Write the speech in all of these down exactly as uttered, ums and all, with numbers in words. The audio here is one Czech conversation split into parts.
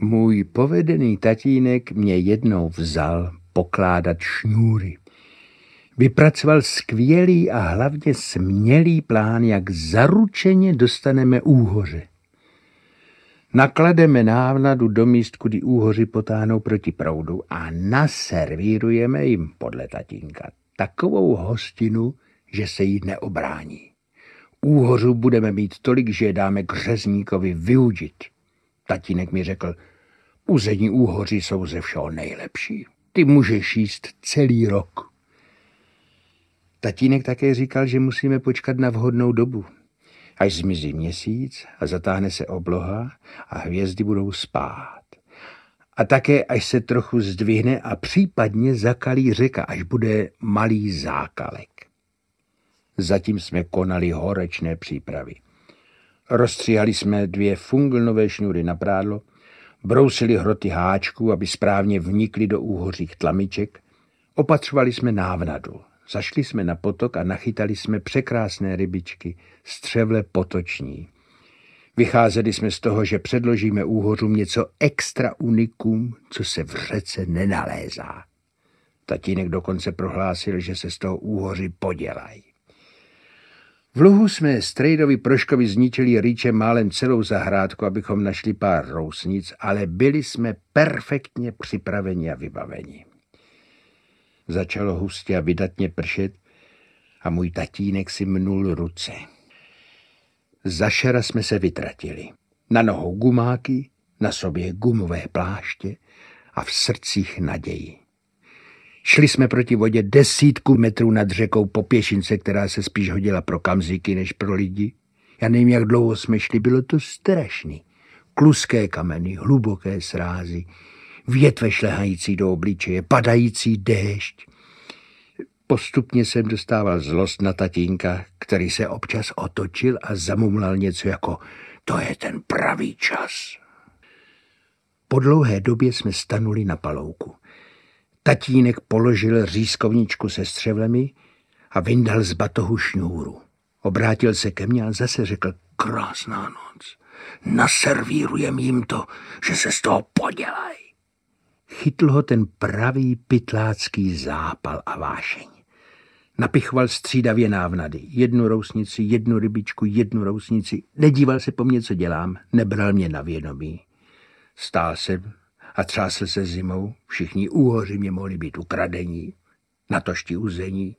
Můj povedený tatínek mě jednou vzal pokládat šňůry. Vypracoval skvělý a hlavně smělý plán, jak zaručeně dostaneme úhoře. Naklademe návnadu do míst, kudy úhoři potáhnou proti proudu a naservírujeme jim podle tatínka takovou hostinu, že se jí neobrání. Úhořů budeme mít tolik, že je dáme k řezníkovi vyudit. Tatínek mi řekl, uzení úhoři jsou ze všeho nejlepší. Ty můžeš jíst celý rok. Tatínek také říkal, že musíme počkat na vhodnou dobu. Až zmizí měsíc a zatáhne se obloha a hvězdy budou spát. A také až se trochu zdvihne a případně zakalí řeka, až bude malý zákalek. Zatím jsme konali horečné přípravy. Rozstříhali jsme dvě funglnové šňůry na prádlo, brousili hroty háčků, aby správně vnikly do úhořích tlamiček, opatřovali jsme návnadu. Zašli jsme na potok a nachytali jsme překrásné rybičky, střevle potoční. Vycházeli jsme z toho, že předložíme úhořům něco extra unikum, co se v řece nenalézá. Tatínek dokonce prohlásil, že se z toho úhoři podělají. V luhu jsme strejdovi Proškovi zničili rýčem málem celou zahrádku, abychom našli pár rousnic, ale byli jsme perfektně připraveni a vybaveni. Začalo hustě a vydatně pršet a můj tatínek si mnul ruce. Za šera jsme se vytratili. Na nohou gumáky, na sobě gumové pláště a v srdcích naději. Šli jsme proti vodě desítku metrů nad řekou po pěšince, která se spíš hodila pro kamzíky než pro lidi. Já nevím, jak dlouho jsme šli, bylo to strašný. Kluské kameny, hluboké srázy, větve šlehající do obličeje, padající déšť. Postupně jsem dostával zlost na tatínka, který se občas otočil a zamumlal něco jako to je ten pravý čas. Po dlouhé době jsme stanuli na palouku. Tatínek položil řízkovničku se střevlemi a vyndal z batohu šňůru. Obrátil se ke mně a zase řekl, krásná noc, naservírujem jim to, že se z toho podělají. Chytl ho ten pravý pytlácký zápal a vášeň. Napichoval střídavě návnady. Jednu rousnici, jednu rybičku, jednu rousnici. Nedíval se po mně, co dělám. Nebral mě na vědomí. Stál jsem a třásl se zimou. Všichni úhoři mě mohli být ukradení, natožti uzení.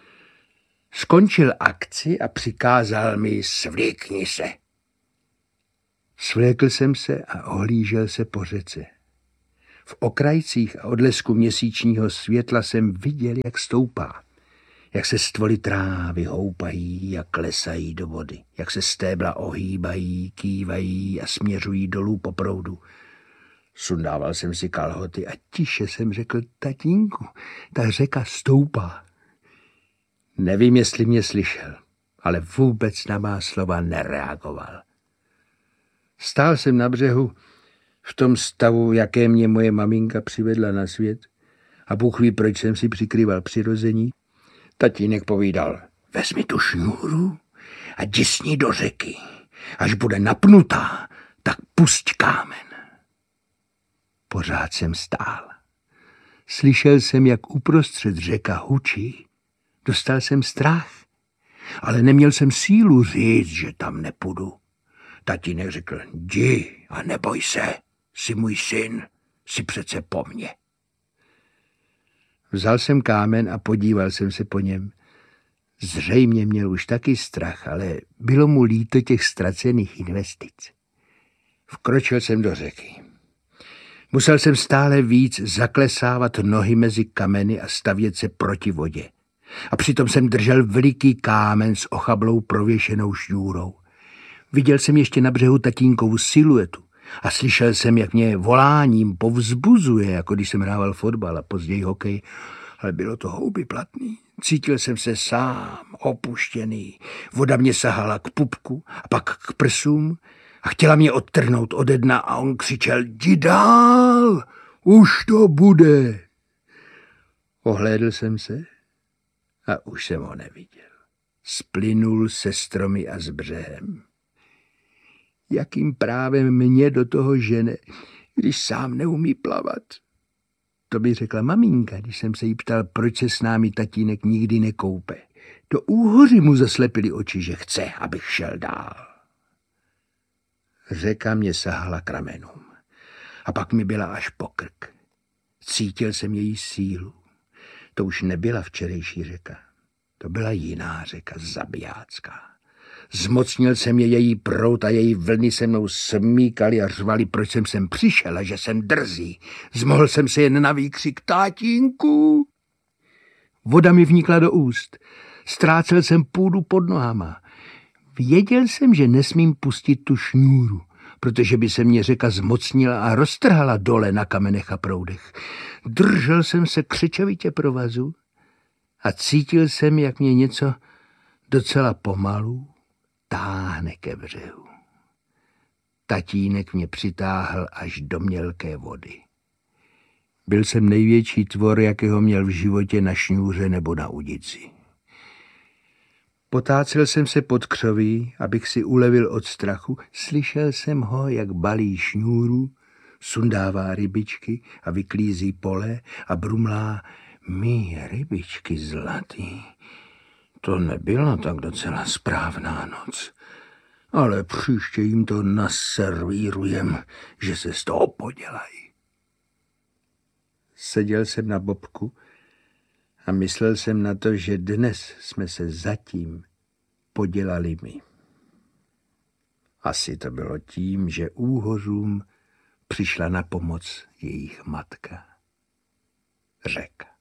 Skončil akci a přikázal mi svlékni se. Svlékl jsem se a ohlížel se po řece. V okrajcích a odlesku měsíčního světla jsem viděl, jak stoupá, jak se stvoly trávy houpají a klesají do vody, jak se stébla ohýbají, kývají a směřují dolů po proudu. Sundával jsem si kalhoty a tiše jsem řekl, tatínku, ta řeka stoupá. Nevím, jestli mě slyšel, ale vůbec na má slova nereagoval. Stál jsem na břehu v tom stavu, jaké mě moje maminka přivedla na svět a Bůh ví, proč jsem si přikrýval přirození. Tatínek povídal, vezmi tu šňůru a disni do řeky. Až bude napnutá, tak pusť kámen. Pořád jsem stál. Slyšel jsem, jak uprostřed řeka hučí. Dostal jsem strach, ale neměl jsem sílu říct, že tam nepůjdu. Tatínek řekl, jdi a neboj se, jsi můj syn, jsi přece po mně. Vzal jsem kámen a podíval jsem se po něm. Zřejmě měl už taky strach, ale bylo mu líto těch ztracených investic. Vkročil jsem do řeky. Musel jsem stále víc zaklesávat nohy mezi kameny a stavět se proti vodě. A přitom jsem držel veliký kámen s ochablou prověšenou šňůrou. Viděl jsem ještě na břehu tatínkovu siluetu a slyšel jsem, jak mě voláním povzbuzuje, jako když jsem hrával fotbal a později hokej, ale bylo to houby platný. Cítil jsem se sám, opuštěný. Voda mě sahala k pupku a pak k prsům a chtěla mě odtrhnout ode dna a on křičel, jdi dál, už to bude. Ohlédl jsem se a už jsem ho neviděl. Splynul se stromy a s břehem. Jakým právem mě do toho žene? když sám neumí plavat. To by řekla maminka, když jsem se jí ptal, proč se s námi tatínek nikdy nekoupe. Do úhoři mu zaslepili oči, že chce, abych šel dál. Řeka mě sahala k ramenům a pak mi byla až po krk. Cítil jsem její sílu. To už nebyla včerejší řeka. To byla jiná řeka, zabijácká. Zmocnil jsem je její proud a její vlny se mnou smíkaly a řvali, proč jsem sem přišel a že jsem drzý. Zmohl jsem se jen na výkřik tátínku. Voda mi vnikla do úst. Ztrácel jsem půdu pod nohama. Věděl jsem, že nesmím pustit tu šňůru, protože by se mě řeka zmocnila a roztrhala dole na kamenech a proudech. Držel jsem se křečovitě provazu a cítil jsem, jak mě něco docela pomalu táhne ke břehu. Tatínek mě přitáhl až do mělké vody. Byl jsem největší tvor, jakého měl v životě na šňůře nebo na udici. Potácel jsem se pod křoví, abych si ulevil od strachu. Slyšel jsem ho, jak balí šňůru, sundává rybičky a vyklízí pole a brumlá: mý rybičky zlatý. To nebyla tak docela správná noc, ale příště jim to naservírujem, že se z toho podělají. Seděl jsem na bobku a myslel jsem na to, že dnes jsme se zatím podělali my. Asi to bylo tím, že úhořům přišla na pomoc jejich matka, řeka.